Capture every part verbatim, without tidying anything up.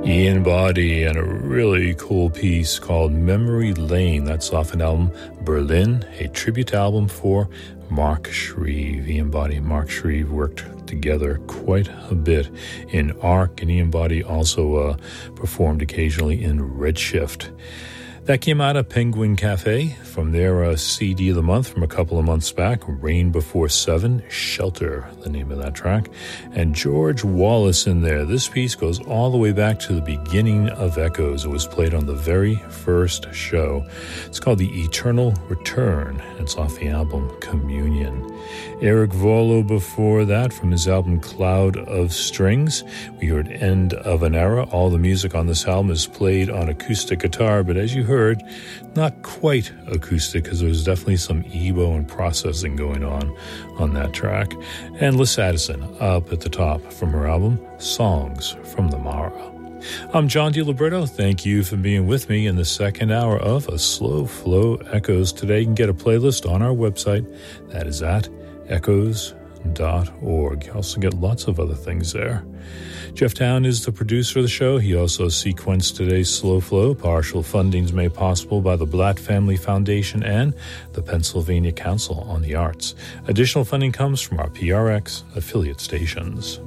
Ian Boddy and a really cool piece called Memory Lane. That's off an album, Berlin, a tribute album for Mark Shreve. Ian Boddy and Mark Shreve worked together quite a bit in Arc, and Ian Boddy also uh, performed occasionally in Redshift. That came out of Penguin Cafe from their uh, C D of the month from a couple of months back, Rain Before Seven, Shelter, the name of that track, and George Wallace in there. This piece goes all the way back to the beginning of Echoes. It was played on the very first show. It's called The Eternal Return. It's off the album Communion. Eric Volo before that from his album Cloud of Strings. We heard End of an Era. All the music on this album is played on acoustic guitar, but as you heard, not quite acoustic because there was definitely some E B O and processing going on on that track. And Liz Addison up at the top from her album Songs from the Mara. I'm John DiLiberto. Thank you for being with me in the second hour of A Slow Flow Echoes. Today you can get a playlist on our website. That is at echoes dot org. You also get lots of other things there. Jeff Town is the producer of the show. He also sequenced today's Slow Flow. Partial fundings made possible by the Blatt Family Foundation and the Pennsylvania Council on the Arts. Additional funding comes from our P R X affiliate stations.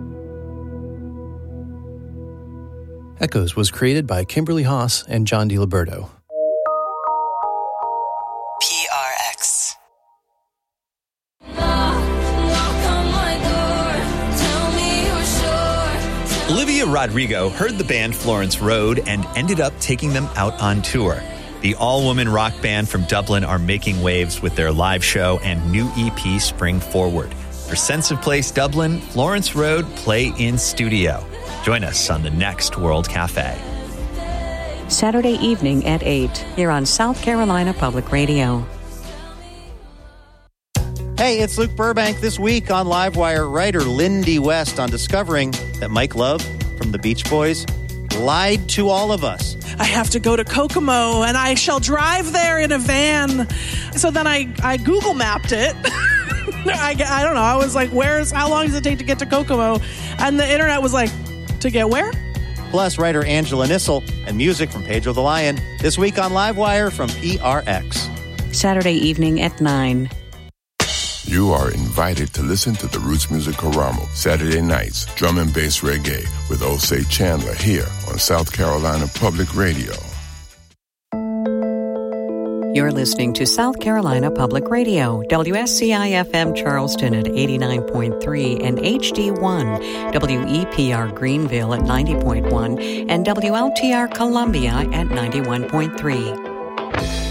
Echoes was created by Kimberly Haas and John DiLiberto. P R X. Olivia Rodrigo heard the band Florence Road and ended up taking them out on tour. The all-woman rock band from Dublin are making waves with their live show and new E P Spring Forward. For Sense of Place Dublin, Florence Road play in studio. Join us on the next World Cafe. Saturday evening at eight, here on South Carolina Public Radio. Hey, it's Luke Burbank. This week on Livewire, writer Lindy West on discovering that Mike Love from the Beach Boys lied to all of us. I have to go to Kokomo, and I shall drive there in a van. So then I, I Google mapped it. I, I don't know. I was like, where's, how long does it take to get to Kokomo? And the internet was like, to get where? Plus, writer Angela Nissel and music from Pedro the Lion. This week on Livewire from P R X. Saturday evening at nine. You are invited to listen to the Roots Music Karamo Saturday nights, drum and bass reggae with Osei Chandler here on South Carolina Public Radio. You're listening to South Carolina Public Radio, W S C I F M Charleston at eighty-nine point three and H D one, W E P R Greenville at ninety point one, and W L T R Columbia at ninety-one point three.